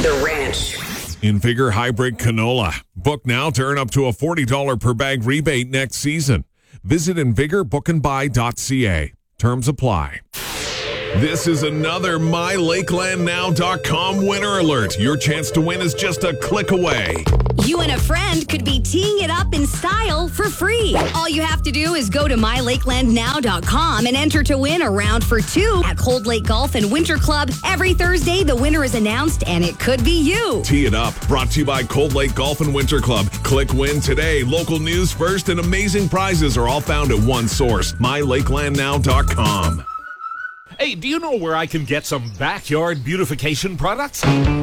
The Ranch. InVigor Hybrid Canola. Book now to earn up to a $40 per bag rebate next season. Visit InVigorBookandBuy.ca. Terms apply. This is another MyLakelandNow.com winner alert. Your chance to win is just a click away. You and a friend could be teeing it up in style for free. All you have to do is go to MyLakelandNow.com and enter to win a round for two at Cold Lake Golf and Winter Club. Every Thursday, the winner is announced, and it could be you. Tee it up. Brought to you by Cold Lake Golf and Winter Club. Click win today. Local news first and amazing prizes are all found at one source. MyLakelandNow.com. Hey, do you know where I can get some backyard beautification products?